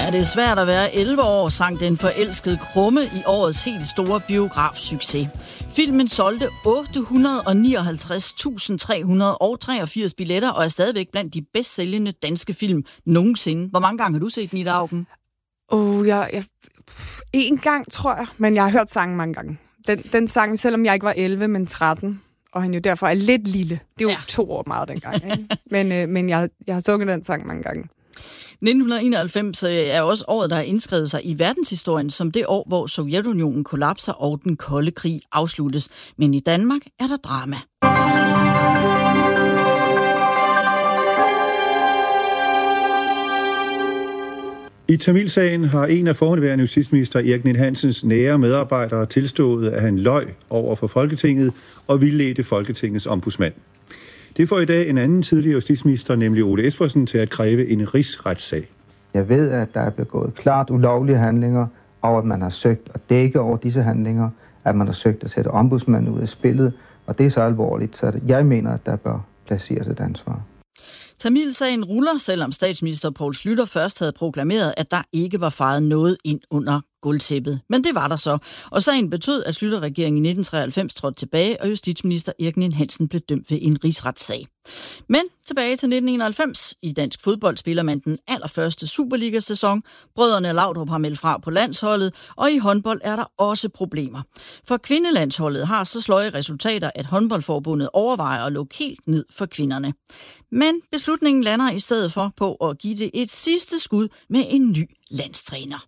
Ja, det er svært at være 11 år, sang den forelskede Krumme i årets helt store biografsucces. Filmen solgte 859.383 billetter og er stadigvæk blandt de bedst sælgende danske film nogensinde. Hvor mange gange har du set den, Ida Auken? En gang, tror jeg, men jeg har hørt sangen mange gange. Den sang, selvom jeg ikke var 11, men 13, og han jo derfor er lidt lille. Det er jo 2 år meget dengang, ikke? Men jeg har sunget den sang mange gange. 1991 er også året, der er indskrevet sig i verdenshistorien som det år, hvor Sovjetunionen kollapser og den kolde krig afsluttes. Men i Danmark er der drama. I Tamilsagen har en af forhenværende justitsminister Erik Ninn-Hansens nære medarbejdere tilstået, at han løj over for Folketinget og vildledte Folketingets ombudsmand. Det får i dag en anden tidligere justitsminister, nemlig Ole Espersen, til at kræve en rigsretssag. Jeg ved, at der er begået klart ulovlige handlinger, og at man har søgt at dække over disse handlinger, at man har søgt at sætte ombudsmanden ud af spillet, og det er så alvorligt, så jeg mener, at der bør placeres et ansvar. Tamilsagen ruller, selvom statsminister Poul Schlüter først havde proklameret, at der ikke var fejet noget ind under gulvtæppet. Men det var der så, og sagen betød, at Schlüter-regeringen i 1993 trådte tilbage, og justitsminister Erik Ninn-Hansen blev dømt ved en rigsretssag. Men tilbage til 1991. I dansk fodbold spiller man den allerførste Superliga-sæson. Brødrene Laudrup har meldt fra på landsholdet, og i håndbold er der også problemer. For kvindelandsholdet har så sløje resultater, at håndboldforbundet overvejer at lukke helt ned for kvinderne. Men beslutningen lander i stedet for på at give det et sidste skud med en ny landstræner.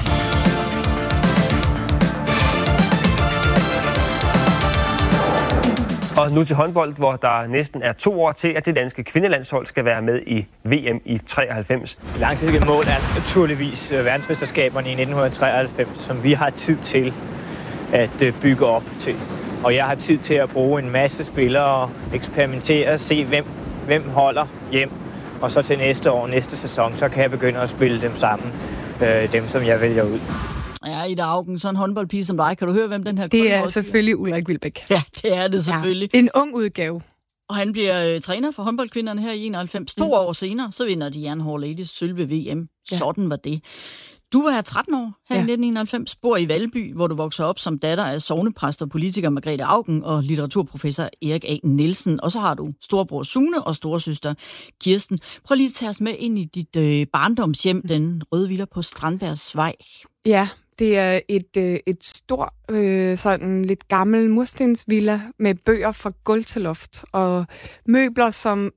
Og nu til håndbold, hvor der næsten er 2 år til, at det danske kvindelandshold skal være med i VM i 93. Det langsigtede mål er naturligvis verdensmesterskaberne i 1993, som vi har tid til at bygge op til. Og jeg har tid til at bruge en masse spillere, eksperimentere, se hvem holder hjem. Og så til næste år, næste sæson, så kan jeg begynde at spille dem sammen, dem som jeg vælger ud. Ja, Ida Auken, sådan en håndboldpige som dig. Kan du høre, hvem den her Det er selvfølgelig Ulrik Wilbæk. Ja, det er det selvfølgelig. Ja, en ung udgave. Og han bliver træner for håndboldkvinderne her i 91. 2 år senere, så vinder de Jernhård Ladies sølv ved VM. Ja. Sådan var det. Du var her 13 år her i 1991, bor i Valby, hvor du vokser op som datter af sognepræst og politiker Margrethe Auken og litteraturprofessor Erik A. Nielsen. Og så har du storebror Sune og storesøster Kirsten. Prøv lige at tage os med ind i dit barndomshjem, den røde villa på Strandbergsvej. Ja, det er et stort, sådan lidt gammel murstensvilla med bøger fra gulv til loft og møbler, som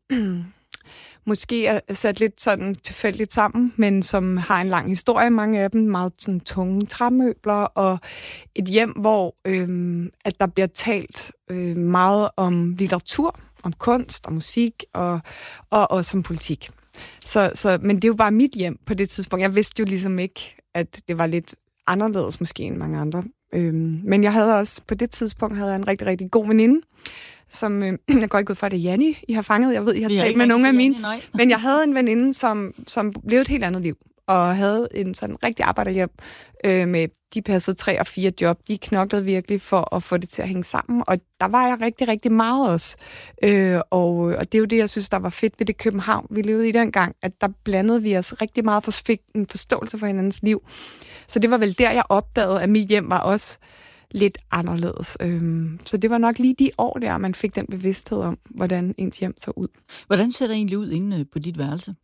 måske er sat lidt sådan tilfældigt sammen, men som har en lang historie, mange af dem, meget sådan tunge træmøbler, og et hjem, hvor at der bliver talt meget om litteratur, om kunst og musik og også om politik. Men det er jo bare mit hjem på det tidspunkt. Jeg vidste jo ligesom ikke, at det var lidt anderledes måske end mange andre. Men jeg havde også, på det tidspunkt, en rigtig, rigtig god veninde, som, jeg går ikke ud fra, det er Janni, I har fanget. Jeg ved, I har talt med nogle af mine. Men jeg havde en veninde, som levede et helt andet liv, og havde en sådan rigtig arbejderhjem med, de passede 3 og 4 job. De knoklede virkelig for at få det til at hænge sammen, og der var jeg rigtig, rigtig meget også. Og det er jo det, jeg synes, der var fedt ved det København, vi levede i dengang, at der blandede vi os rigtig meget for fik en forståelse for hinandens liv. Så det var vel der, jeg opdagede, at mit hjem var også lidt anderledes. Så det var nok lige de år der, man fik den bevidsthed om, hvordan ens hjem så ud. Hvordan ser det egentlig ud inde på dit værelse?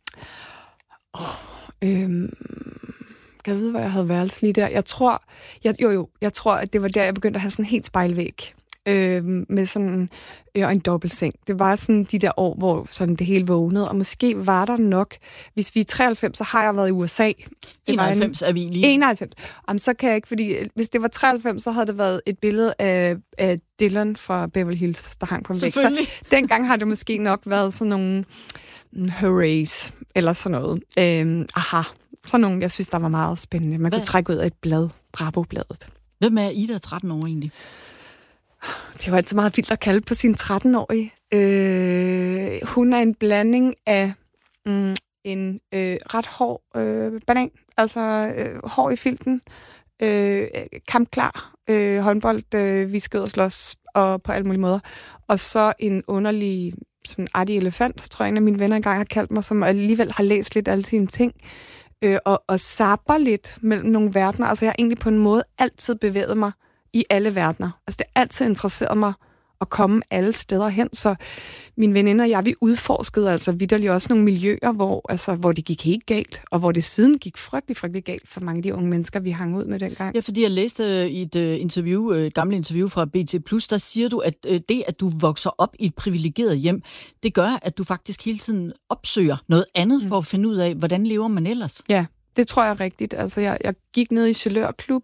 Kan jeg vide, hvor jeg havde værelse lige der? Jeg tror, at det var der, jeg begyndte at have sådan en helt spejlvæg. Med sådan en dobbeltseng. Det var sådan de der år, hvor sådan det hele vågnede, og måske var der nok, hvis vi er 93, så har jeg været i USA. 91 er vi lige. 91. Jamen, så kan jeg ikke, fordi hvis det var 93, så havde det været et billede af Dylan fra Beverly Hills, der hang på en væg. Så dengang har det måske nok været sådan nogle hurrays, eller sådan noget. Sådan nogle, jeg synes, der var meget spændende. Man kunne trække ud af et blad, Bravo-bladet. Hvem er Ida 13 år egentlig? Det var altid meget vildt at kalde på sin 13-årige. Hun er en blanding af en ret hård banan, altså hård i filten, kampklar, håndbold, vi skal ud og slås og på alle mulige måder. Og så en underlig sådan artig elefant, tror jeg, en af mine venner engang har kaldt mig, som alligevel har læst lidt alle sine ting. og zapper lidt mellem nogle verdener. Altså jeg har egentlig på en måde altid bevæget mig i alle verdener. Altså det har altid interesseret mig at komme alle steder hen, så mine veninder og jeg, vi udforskede altså vitterligt også nogle miljøer, hvor det gik helt galt, og hvor det siden gik frygtelig galt for mange af de unge mennesker, vi hang ud med dengang. Ja, fordi jeg læste i et gammelt interview fra BT+, der siger du, at det, at du vokser op i et privilegeret hjem, det gør, at du faktisk hele tiden opsøger noget andet for at finde ud af, hvordan lever man ellers? Ja, det tror jeg er rigtigt. Altså jeg gik ned i Chalørklub,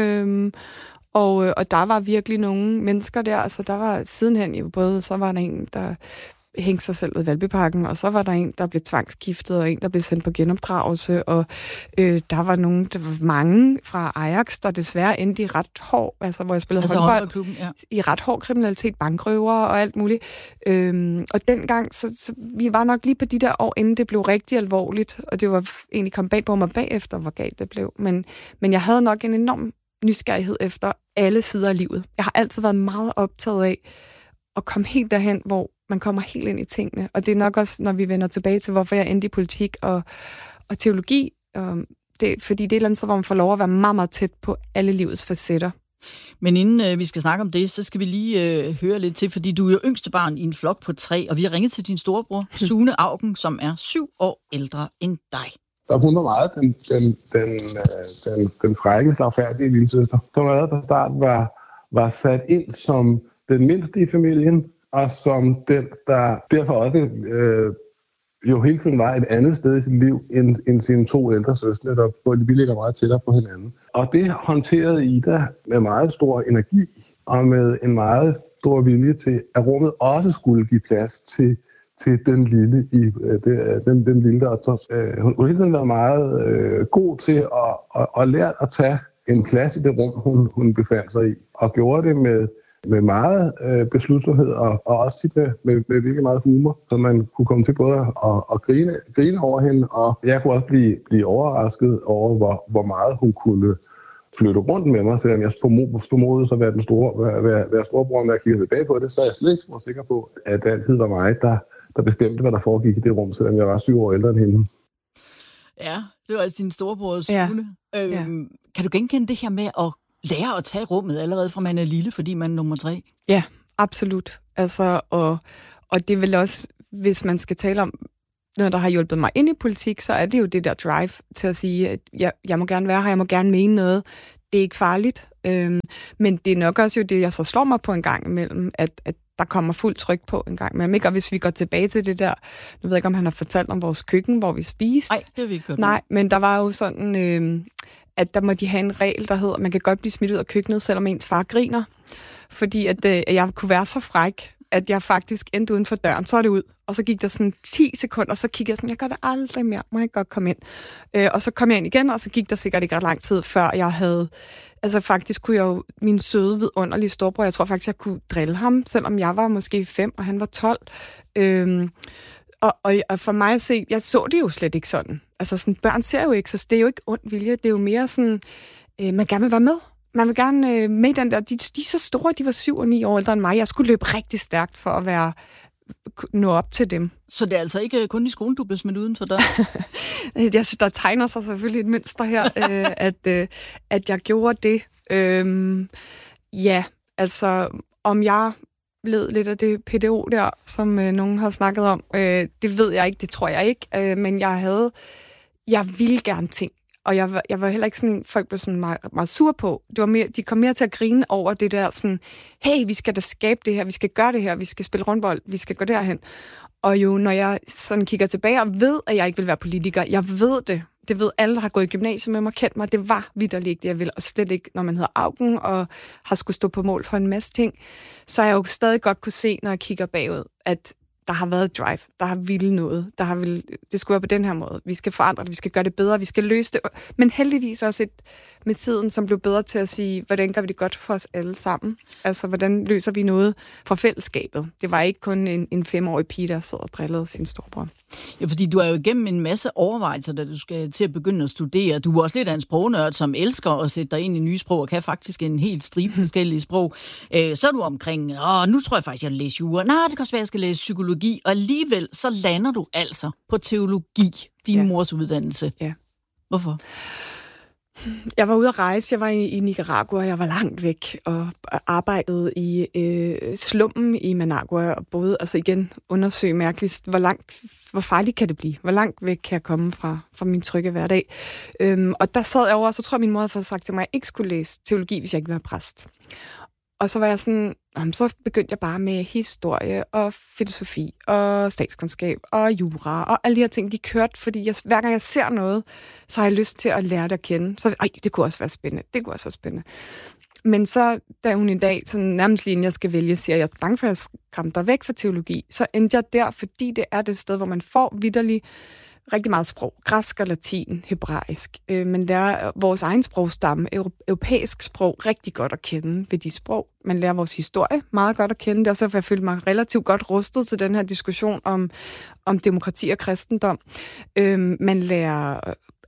og der var virkelig nogle mennesker der, altså der var sidenhen jo både, så var der en, der hængte sig selv ved Valbyparken, og så var der en, der blev tvangsgiftet, og en, der blev sendt på genopdragelse, og der var mange fra Ajax, der desværre endte i ret hård, altså hvor jeg spillede håndbold, i ret hård kriminalitet, bankrøver og alt muligt. Og dengang, så vi var nok lige på de der år, inden det blev rigtig alvorligt, og det var egentlig kom bag på mig bagefter, hvor galt det blev. Men jeg havde nok en enorm nysgerrighed efter alle sider af livet. Jeg har altid været meget optaget af at komme helt derhen, hvor man kommer helt ind i tingene. Og det er nok også, når vi vender tilbage til, hvorfor jeg endte i politik og teologi. Fordi det er et eller andet sted, hvor man får lov at være meget, meget tæt på alle livets facetter. Men inden vi skal snakke om det, så skal vi lige høre lidt til, fordi du er jo yngste barn i en flok på 3, og vi har ringet til din storebror, Sune Auken, som er 7 år ældre end dig. Og hun var meget den frække, slagfærdige lillesøster, som allerede fra start var sat ind som den mindste i familien, og som den, der derfor også jo hele tiden var et andet sted i sit liv end sine 2 ældre søstre, hvor de ligger meget tættere på hinanden. Og det håndterede Ida med meget stor energi, og med en meget stor vilje til, at rummet også skulle give plads til den lille, den lille der hun hele tiden var meget god til at lære at tage en plads i det rum, hun befandt sig i, og gjorde det med meget beslutsomhed, og også tit med virkelig meget humor, så man kunne komme til både at grine over hende, og jeg kunne også blive overrasket over, hvor meget hun kunne flytte rundt med mig, selvom jeg formodede så at være storebror, når jeg kigger tilbage på det, så er jeg slet ikke sikker på, at det altid var mig, der bestemte, hvad der foregik i det rum, selvom jeg var 7 år ældre end hende. Ja, det var altså din storebror, Sune. Ja. Kan du genkende det her med at lære at tage rummet allerede fra man er lille, fordi man er nummer 3? Ja, absolut. Altså, og det er vel også, hvis man skal tale om noget, der har hjulpet mig ind i politik, så er det jo det der drive til at sige, at jeg må gerne være her, jeg må gerne mene noget. Det er ikke farligt. Men det er nok også jo det, jeg så slår mig på en gang imellem, at der kommer fuldt tryk på en gang imellem. Ikke? Og hvis vi går tilbage til det der, nu ved jeg ikke, om han har fortalt om vores køkken, hvor vi spiste. Nej, det har vi ikke hørt. Nej, men der var jo sådan, at der må de have en regel, der hedder, at man kan godt blive smidt ud af køkkenet, selvom ens far griner. Fordi at jeg kunne være så fræk, at jeg faktisk endte uden for døren, så er det ud. Og så gik der sådan 10 sekunder, og så kiggede jeg sådan, jeg gør det aldrig mere, må jeg godt komme ind. Og så kom jeg ind igen, og så gik der sikkert ikke ret lang tid, før jeg havde... Altså faktisk kunne jeg jo, min søde, vidunderlige storebror, jeg tror faktisk, jeg kunne drille ham, selvom jeg var måske 5, og han var 12. Og for mig at se, jeg så det jo slet ikke sådan. Altså sådan, børn ser jo ikke, så det er jo ikke ond vilje, det er jo mere sådan, man gerne vil være med. Man vil gerne med den der, de er så store, de var 7 og 9 år ældre end mig. Jeg skulle løbe rigtig stærkt for at nå op til dem. Så det er altså ikke kun i skolen, du blev smidt uden for dig? Jeg synes, der tegner sig selvfølgelig et mønster her, at jeg gjorde det. Ja, altså om jeg led lidt af det PDO der, som nogen har snakket om, det ved jeg ikke, det tror jeg ikke, men jeg ville gerne ting. Og jeg var heller ikke sådan en, folk blev sådan meget, meget sur på. Det var mere, de kom mere til at grine over det der sådan, hey, vi skal da skabe det her, vi skal gøre det her, vi skal spille rundbold, vi skal gå derhen. Og jo, når jeg sådan kigger tilbage og ved, at jeg ikke vil være politiker, jeg ved det. Det ved alle, der har gået i gymnasiet med mig, kendt mig. Det var vitterligt ikke det, jeg ville. Og slet ikke, når man hedder Auken og har skulle stå på mål for en masse ting. Så jeg jo stadig godt kunne se, når jeg kigger bagud, at der har været drive, der har ville noget, det skulle være på den her måde. Vi skal forandre det, vi skal gøre det bedre, vi skal løse det. Men heldigvis også med tiden, som blev bedre til at sige, hvordan gør vi det godt for os alle sammen? Altså, hvordan løser vi noget fra fællesskabet? Det var ikke kun en 5-årig pige, der sad og drillede sin storebror. Ja, fordi du er jo igennem en masse overvejelser, da du skal til at begynde at studere. Du er også lidt af en sprognørd, som elsker at sætte dig ind i nye sprog, og kan faktisk en helt stribe forskellige sprog. Så er du omkring, nu tror jeg faktisk, jeg vil læse jura. Nej, det kan også være, jeg skal læse psykologi. Og alligevel, så lander du altså på teologi, din mors uddannelse. Ja. Hvorfor? Jeg var ude at rejse. Jeg var i Nicaragua. Jeg var langt væk og arbejdede i slummen i Managua og boede, altså igen, undersøge mærkeligt, hvor farligt kan det blive? Hvor langt væk kan jeg komme fra min trygge hverdag? Og der sad jeg over, så tror jeg, min mor havde fået sagt til mig, at jeg ikke skulle læse teologi, hvis jeg ikke var præst. Og så var jeg sådan, så begyndte jeg bare med historie og filosofi og statskundskab og jura og alle de her ting, de kørte, fordi hver gang jeg ser noget, så har jeg lyst til at lære det at kende. Så det kunne også være spændende. Men så, da hun en dag, sådan nærmest lige inden jeg skal vælge, siger, jeg er bange for, at jeg skræmte dig væk fra teologi, så endte jeg der, fordi det er det sted, hvor man får vitterligt rigtig meget sprog. Græsk og latin, hebraisk. Man lærer vores egen sprogstamme, europæisk sprog, rigtig godt at kende ved de sprog. Man lærer vores historie meget godt at kende. Det er også, for jeg følte mig relativt godt rustet til den her diskussion om demokrati og kristendom. Man lærer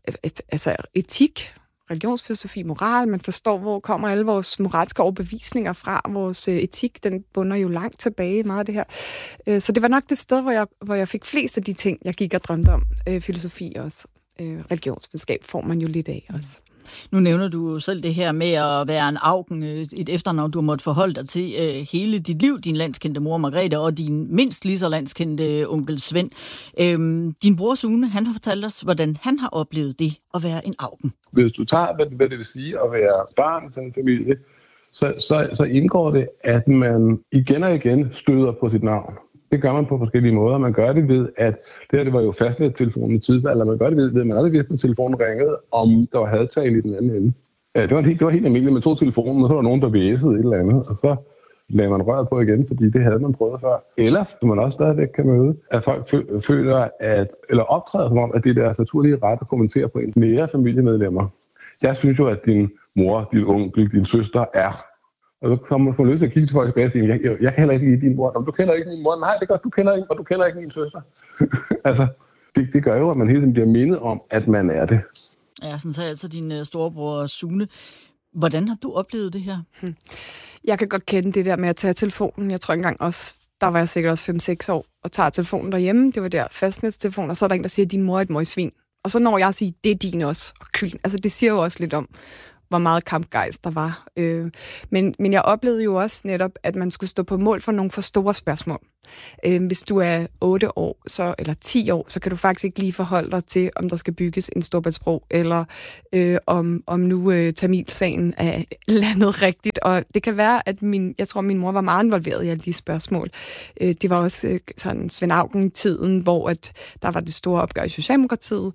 etik, religionsfilosofi, moral. Man forstår, hvor kommer alle vores moralske overbevisninger fra. Vores etik, den bunder jo langt tilbage, meget af det her. Så det var nok det sted, hvor jeg fik flest af de ting, jeg gik og drømte om. Filosofi også. Religionsvidenskab får man jo lidt af også. Nu nævner du jo selv det her med at være en augen, et efternavn, du måtte forholde dig til hele dit liv, din landskendte mor Margrethe, og din mindst lige så landskendte onkel Svend. Din bror Sune, han har fortalt os, hvordan han har oplevet det at være en augen. Hvis du tager, hvad det vil sige at være barn til en familie, så indgår det, at man igen og igen støder på sit navn. Det gør man på forskellige måder. Man gør det ved, at det var jo fastnettelefonen i tidsalder. Man gør det ved, at man aldrig vidste, at telefonen ringede, om der var hadtale i den anden ende. Det var helt almindeligt. Man tog telefonen, og så var der nogen, der væsede et eller andet, og så lagde man røret på igen, fordi det havde man prøvet før. Eller, som man også stadigvæk kan møde, at folk føler, eller optræder som om, at det er deres naturlige ret at kommentere på ens nære familiemedlemmer. Jeg synes jo, at din mor, din onkel, din søster er. Og så kommer man løs til at kigge til folk tilbage og sige, jeg kan heller ikke lide din mor. Du kender ikke min mor. Nej, det gør du kender ikke, og du kender ikke min søster. Altså, det gør jo, at man hele tiden bliver mindet om, at man er det. Ja, sådan sagde altså din storebror Sune. Hvordan har du oplevet det her? Jeg kan godt kende det der med at tage telefonen. Jeg tror engang også, der var jeg sikkert også 5-6 år, og tager telefonen derhjemme. Det var der fastnetstelefon, og så er der en, der siger, at din mor er et møgsvin. Og så når jeg at sige, det er din også. Og altså, det siger jo også lidt om, hvor meget kampgejst der var. Men jeg oplevede jo også netop, at man skulle stå på mål for nogle for store spørgsmål. Hvis du er 8 år eller 10 år, så kan du faktisk ikke lige forholde dig til, om der skal bygges en Storebæltsbro, eller om nu Tamilsagen er landet rigtigt. Og det kan være, at jeg tror, min mor var meget involveret i alle de spørgsmål. Det var også sådan Svend Auken-tiden, hvor at der var det store opgør i Socialdemokratiet.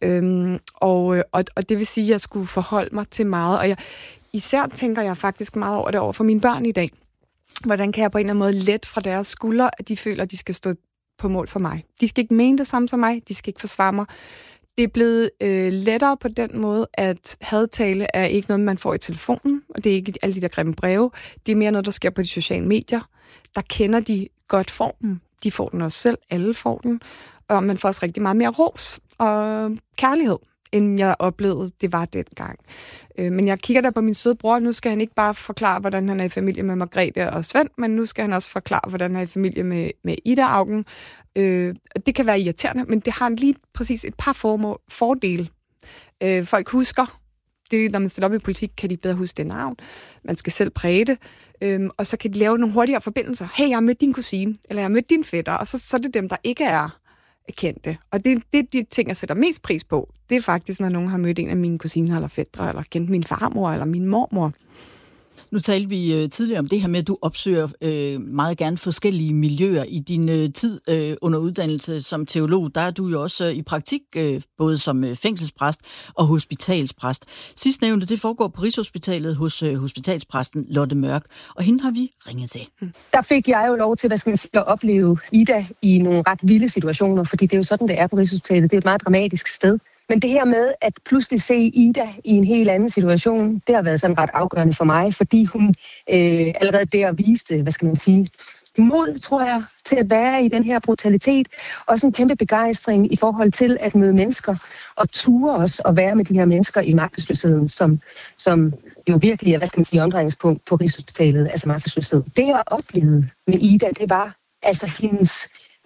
Og det vil sige, at jeg skulle forholde mig til meget. Og især tænker jeg faktisk meget over det over for mine børn i dag. Hvordan kan jeg på en eller anden måde let fra deres skuldre, at de føler, at de skal stå på mål for mig. De skal ikke mene det samme som mig, de skal ikke forsvare mig. Det er blevet lettere på den måde, at hadtale er ikke noget, man får i telefonen, og det er ikke alle de der grimme breve. Det er mere noget, der sker på de sociale medier. Der kender de godt formen. De får den også selv, alle får den. Og man får også rigtig meget mere ros og kærlighed, end jeg oplevede, det var dengang. Men jeg kigger der på min søde bror. Nu skal han ikke bare forklare, hvordan han er i familie med Margrethe og Svend, men nu skal han også forklare, hvordan han er i familie med Ida Auken. Det kan være irriterende, men det har lige præcis et par fordele. Folk husker. Det, når man stiller op i politik, kan de bedre huske det navn. Man skal selv præge det. Og så kan de lave nogle hurtigere forbindelser. Hey, jeg har mødt din kusine, eller jeg har mødt din fætter. Og så er det dem, der ikke er kendte. Og det er de ting, jeg sætter mest pris på. Det er faktisk, når nogen har mødt en af mine kusiner eller fætre, eller kendt min farmor eller min mormor. Nu talte vi tidligere om det her med, at du opsøger meget gerne forskellige miljøer i din tid under uddannelse som teolog. Der er du jo også i praktik, både som fængselspræst og hospitalspræst. Sidstnævnte, det foregår på Rigshospitalet hos hospitalspræsten Lotte Mørk, og hende har vi ringet til. Der fik jeg jo lov til, at opleve Ida i nogle ret vilde situationer, fordi det er jo sådan, det er på Rigshospitalet. Det er et meget dramatisk sted. Men det her med at pludselig se Ida i en helt anden situation, det har været sådan ret afgørende for mig, fordi hun allerede der viste, mod, tror jeg, til at være i den her brutalitet. Også en kæmpe begejstring i forhold til at møde mennesker og ture os at være med de her mennesker i magtesløsheden, som jo virkelig er, omdrejningspunkt på Rigshospitalet, altså magtesløshed. Det jeg oplevede med Ida, det var altså hendes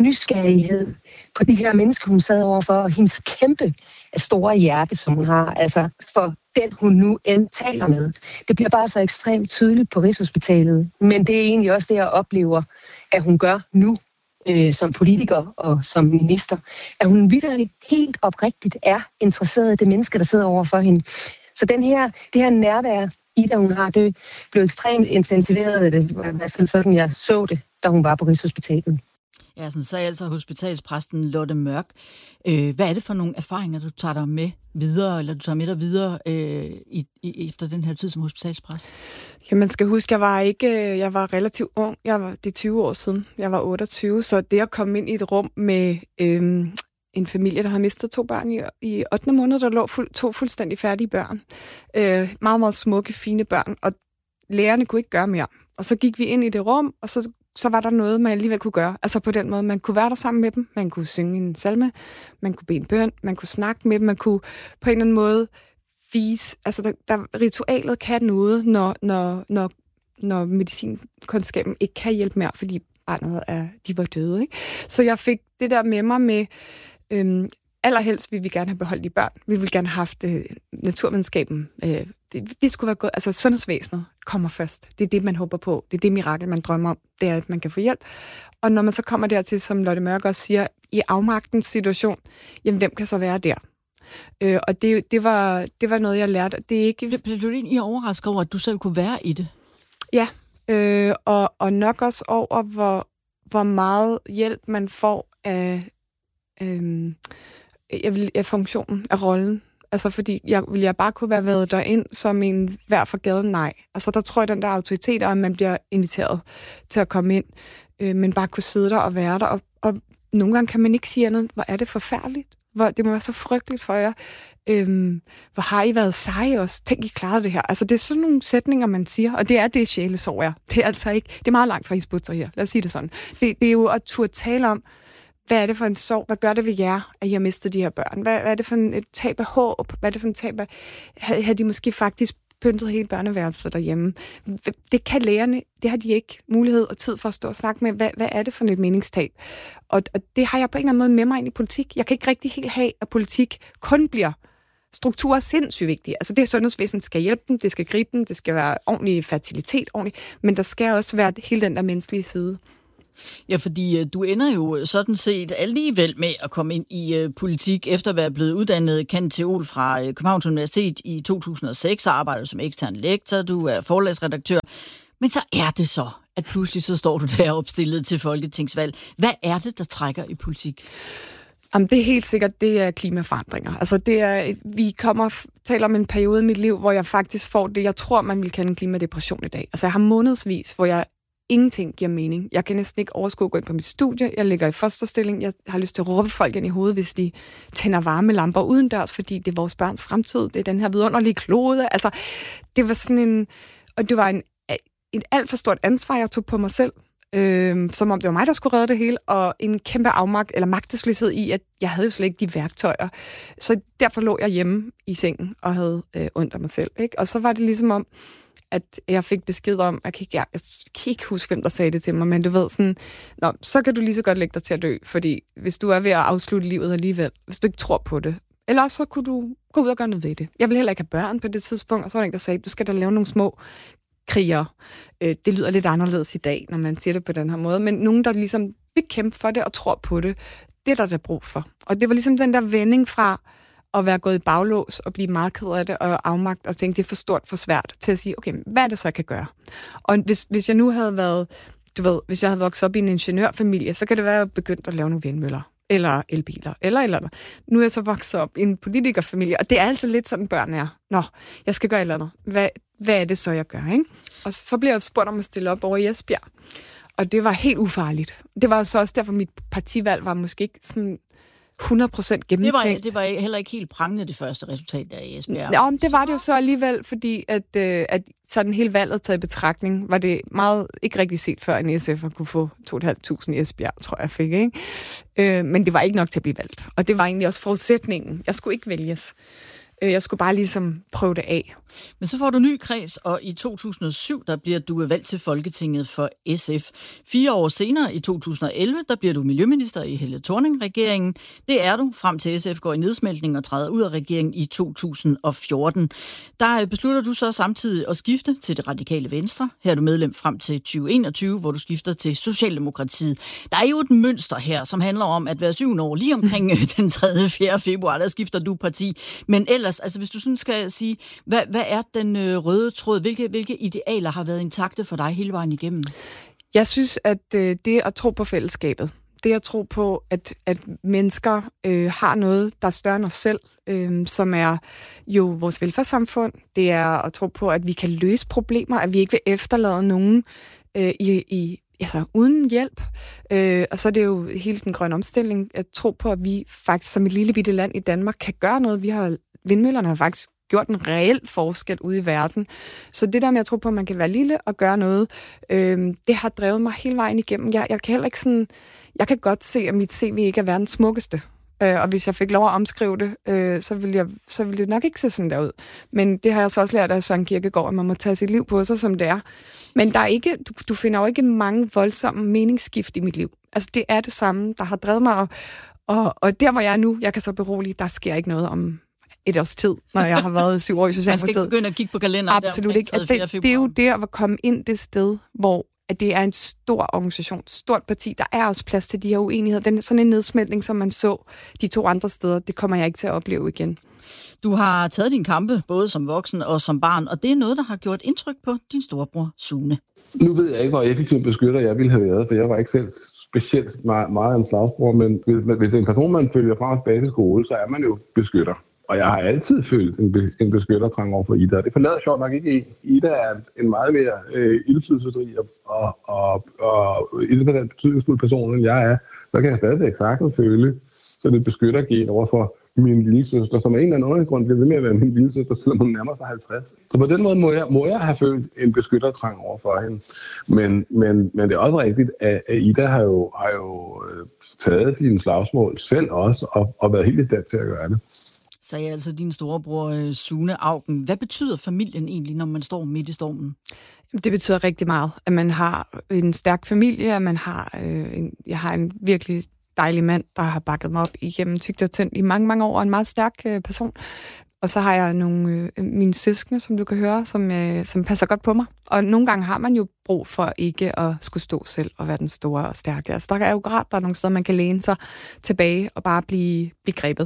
nysgerrighed på det her menneske, hun sad overfor, og hendes kæmpe store hjerte, som hun har, altså for den, hun nu end taler med. Det bliver bare så ekstremt tydeligt på Rigshospitalet, men det er egentlig også det, jeg oplever, at hun gør nu som politiker og som minister, at hun vitterligt helt oprigtigt er interesseret i det menneske, der sidder overfor hende. Så det her nærvær, Ida, hun har, det blev ekstremt intensiveret, det var i hvert fald sådan, jeg så det, da hun var på Rigshospitalet. Ja, sådan sagde altså hospitalspræsten Lotte Mørk. Hvad er det for nogle erfaringer, du tager dig med videre, eller du tager med dig videre efter den her tid som hospitalspræst? Ja, man skal huske, jeg var relativt ung. Det er 20 år siden. Jeg var 28, så det at komme ind i et rum med en familie, der havde mistet 2 børn i 8. måned, der lå 2 fuldstændig færdige børn. Meget, meget smukke, fine børn, og lærerne kunne ikke gøre mere. Og så gik vi ind i det rum, og så var der noget, man alligevel kunne gøre. Altså på den måde, man kunne være der sammen med dem, man kunne synge en salme, man kunne bede en bøn, man kunne snakke med dem, man kunne på en eller anden måde vise, altså ritualet kan noget, når medicinkundskaben ikke kan hjælpe mere, fordi barnet de var døde. Ikke? Så jeg fik det der med mig med, allerhelst ville vi gerne have beholdt de børn. Vi ville gerne have haft naturvidenskaben. Det skulle være godt. Altså sundhedsvæsenet kommer først. Det er det, man håber på. Det er det mirakel, man drømmer om. Det er, at man kan få hjælp. Og når man så kommer dertil, som Lotte Mørk også siger, i afmagtens situation, jamen hvem kan så være der? Og det var noget, jeg lærte. Det er ikke... Blev du egentlig overrasket over, at du selv kunne være i det? Ja, og nok også over, hvor meget hjælp man får af funktionen, af rollen. Altså, fordi vil jeg bare kunne være været derind som en hver for gaden? Nej. Altså, der tror jeg, den der autoritet, at man bliver inviteret til at komme ind, men bare kunne sidde der og være der. Og nogle gange kan man ikke sige andet. Hvor er det forfærdeligt? Det må være så frygteligt for jer. Hvor har I været seje også? Tænk, I klarede det her. Altså, det er sådan nogle sætninger, man siger, og det er det, sjælesorg er. Det er altså ikke... Det er meget langt fra Hizb ut-Tahrir. Lad os sige det sådan. Det er jo at turde tale om, hvad er det for en sorg? Hvad gør det ved jer, at I har mistet de her børn? Hvad er det for et tab af håb? Hvad er det for en tab af... Har de måske faktisk pyntet hele børneværelset derhjemme? Det kan lærerne, det har de ikke mulighed og tid for at stå og snakke med. Hvad er det for et meningstab? Og det har jeg på en eller anden måde med mig ind i politik. Jeg kan ikke rigtig helt have, at politik kun bliver strukturer sindssygt vigtige. Altså det sundhedsvæsen skal hjælpe dem, det skal gribe dem, det skal være ordentlig fertilitet, men der skal også være hele den der menneskelige side. Ja, fordi du ender jo sådan set alligevel med at komme ind i politik, efter at være blevet uddannet kandidat fra Københavns Universitet i 2006, og arbejder som ekstern lektor, du er forlagsredaktør. Men så er det så, at pludselig så står du der opstillet til folketingsvalg. Hvad er det, der trækker i politik? Jamen, det er helt sikkert, det er klimaforandringer. Altså, vi taler om en periode i mit liv, hvor jeg faktisk får det, jeg tror, man vil kalde en klimadepression i dag. Altså, jeg har månedsvis, hvor jeg ingenting giver mening. Jeg kan næsten ikke overskue at gå ind på mit studie. Jeg ligger i fosterstilling. Jeg har lyst til at råbe folk ind i hovedet, hvis de tænder varmelamper udendørs, fordi det er vores børns fremtid. Det er den her vidunderlige klode. Altså, det var sådan det var et alt for stort ansvar, jeg tog på mig selv. Som om det var mig, der skulle redde det hele, og en kæmpe afmagt eller magtesløshed i, at jeg havde jo slet ikke de værktøjer. Så derfor lå jeg hjemme i sengen og havde ondt af mig selv. Ikke? Og så var det ligesom om, at jeg fik besked om, jeg kan ikke huske, hvem der sagde det til mig, men du ved sådan, så kan du lige så godt lægge dig til at dø, fordi hvis du er ved at afslutte livet alligevel, hvis du ikke tror på det, eller så kunne du gå ud og gøre noget ved det. Jeg ville heller ikke have børn på det tidspunkt, og så var der en, der sagde, du skal da lave nogle små krigere. Det lyder lidt anderledes i dag, når man siger det på den her måde, men nogen, der ligesom vil kæmpe for det og tror på det, det er der brug for. Og det var ligesom den der vending fra at være gået i baglås og blive meget ked af det og afmagt og tænke, det er for stort, for svært, til at sige, okay, hvad er det så, jeg kan gøre? Og hvis jeg nu havde været, hvis jeg havde vokset op i en ingeniørfamilie, så kan det være, at jeg begyndt at lave nogle vindmøller, eller elbiler, eller. Nu er jeg så vokset op i en politikerfamilie, og det er altså lidt sådan, børn er. Jeg skal gøre et eller andet. Hvad er det så, jeg gør, ikke? Og så blev jeg spurgt om at stille op over i Esbjerg, og det var helt ufarligt. Det var så også derfor, mit partivalg var måske ikke sådan 100% gennemtænkt. Det var heller ikke helt prangende det første resultat der i Esbjerg. Ja, men det var det jo så alligevel, fordi at sådan hele valget taget i betragtning, var det meget ikke rigtig set før, en SF'er kunne få 2.500 i Esbjerg, tror jeg fik, ikke? Men det var ikke nok til at blive valgt. Og det var egentlig også forudsætningen. Jeg skulle ikke vælges. Jeg skulle bare ligesom prøve det af. Men så får du ny kreds, og i 2007, der bliver du valgt til Folketinget for SF. 4 år senere, i 2011, der bliver du miljøminister i Helle Thorning-regeringen. Det er du, frem til SF går i nedsmeltning og træder ud af regeringen i 2014. Der beslutter du så samtidig at skifte til Det Radikale Venstre. Her er du medlem frem til 2021, hvor du skifter til Socialdemokratiet. Der er jo et mønster her, som handler om, at hver 7. år, lige omkring den 3. 4. februar, der skifter du parti. Men ellers, altså hvis du sådan skal sige, hvad er den røde tråd? Hvilke idealer har været intakte for dig hele vejen igennem? Jeg synes, at det at tro på fællesskabet, det at tro på, at mennesker har noget, der er større end os selv, som er jo vores velfærdssamfund. Det er at tro på, at vi kan løse problemer, at vi ikke vil efterlade nogen uden hjælp. Og så er det jo hele den grønne omstilling, at tro på, at vi faktisk som et lille bitte land i Danmark kan gøre noget. Vindmøllerne har faktisk gjort en reel forskel ude i verden. Så det der med at tro på, at man kan være lille og gøre noget, det har drevet mig hele vejen igennem. Jeg kan heller ikke sådan... Jeg kan godt se, at mit CV ikke er verdens smukkeste. Og hvis jeg fik lov at omskrive det, så ville det nok ikke se sådan der ud. Men det har jeg så også lært af Søren Kierkegaard, at man må tage sit liv på sig, som det er. Men der er ikke, du finder jo ikke mange voldsomme meningsskift i mit liv. Altså, det er det samme, der har drevet mig. Og der, hvor jeg er nu, jeg kan så berolige, der sker ikke noget om et års tid, når jeg har været 7 år i Socialdemokratiet. Man skal ikke begynde at kigge på kalenderen. Absolut ikke. Det er jo der at komme ind det sted, hvor at det er en stor organisation, stort parti. Der er også plads til de her uenigheder. Sådan en nedsmeltning, som man så de 2 andre steder, det kommer jeg ikke til at opleve igen. Du har taget din kampe, både som voksen og som barn, og det er noget, der har gjort indtryk på din storebror, Sune. Nu ved jeg ikke, hvor effektiv beskytter jeg ville have været, for jeg var ikke selv specielt meget en slagsbror, men hvis en person, man følger fra tilbage til skole, så er man jo beskytter. Og jeg har altid følt en beskyttertrang over for Ida, og det forlader sjovt nok ikke en. Ida er en meget mere ildflydelsesrig og ildflydelsesrig betydningsfuld person, end jeg er. Så kan jeg stadigvæk sagtens føle, så det beskytter gen over for min lille søster, som er en eller anden grund bliver ved med at være min lille søster, selvom hun nærmer sig 50. Så på den måde må jeg have følt en beskyttertrang over for hende. Men det er også rigtigt, at Ida har jo taget sine slagsmål selv også, og været helt i stand til at gøre det. Sagde altså din storebror Sune Auken. Hvad betyder familien egentlig, når man står midt i stormen? Det betyder rigtig meget, at man har en stærk familie, at man har jeg har en virkelig dejlig mand, der har bakket mig op igennem tykt og tyndt i mange, mange år, og en meget stærk person. Og så har jeg mine søskende, som du kan høre, som passer godt på mig. Og nogle gange har man jo brug for ikke at skulle stå selv og være den store og stærke. Altså, der er jo der er nogle steder, man kan læne sig tilbage og bare blive grebet.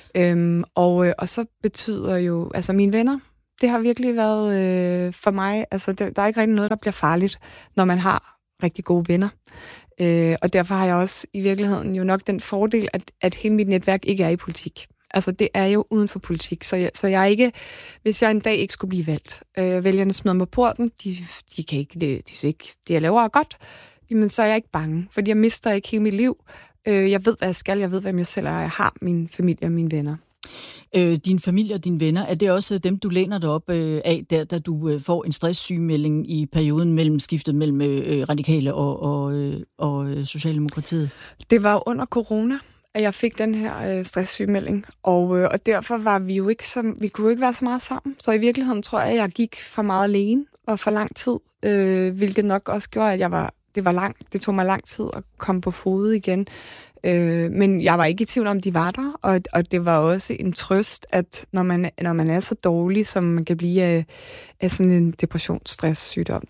Og så betyder jo, altså mine venner, det har virkelig været for mig, altså der er ikke rigtig noget, der bliver farligt, når man har rigtig gode venner. Og derfor har jeg også i virkeligheden jo nok den fordel, at hele mit netværk ikke er i politik. Altså, det er jo uden for politik, så jeg er ikke, hvis jeg en dag ikke skulle blive valgt, vælgerne smider mig på porten, de kan ikke, de synes ikke, det jeg laver er godt, men så er jeg ikke bange, fordi jeg mister ikke hele mit liv. Jeg ved, hvad jeg skal, jeg ved, hvem jeg selv er, jeg har min familie og mine venner. Din familie og dine venner, er det også dem, du læner dig op af, da du får en stresssygemelding i perioden mellem skiftet mellem Radikale og Socialdemokratiet? Det var under corona, at jeg fik den her stresssygemelding, og derfor var vi jo ikke vi kunne ikke være så meget sammen. Så i virkeligheden tror jeg, at jeg gik for meget alene og for lang tid, hvilket nok også gjorde, at det tog mig lang tid at komme på fod igen. Men jeg var ikke i tvivl om, de var der, og det var også en trøst, at når man er så dårlig, som man kan blive af sådan en depressionsstresssygdom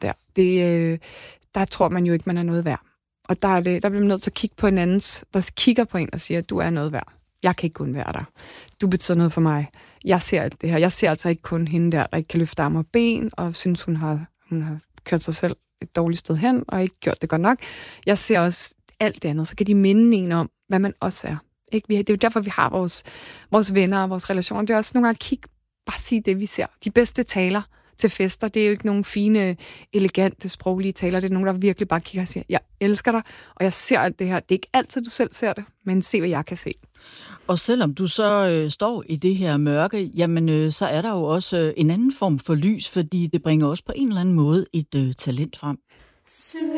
der tror man jo ikke, man er noget værd. Og der bliver man nødt til at kigge på en anden, der kigger på en og siger, at du er noget værd. Jeg kan ikke kun være der. Du betyder noget for mig. Jeg ser alt det her. Jeg ser altså ikke kun hende der ikke kan løfte arme og ben, og synes, hun har kørt sig selv et dårligt sted hen, og ikke gjort det godt nok. Jeg ser også alt det andet. Så kan de minde en om, hvad man også er. Ikke? Det er jo derfor, vi har vores venner og vores relationer. Det er også nogle gange at kigge, bare sige det, vi ser. De bedste taler til fester, det er jo ikke nogle fine, elegante, sproglige taler. Det er nogen, der virkelig bare kigger og siger, jeg elsker dig, og jeg ser alt det her. Det er ikke altid, du selv ser det, men se, hvad jeg kan se. Og selvom du så står i det her mørke, jamen så er der jo også en anden form for lys, fordi det bringer også på en eller anden måde et talent frem.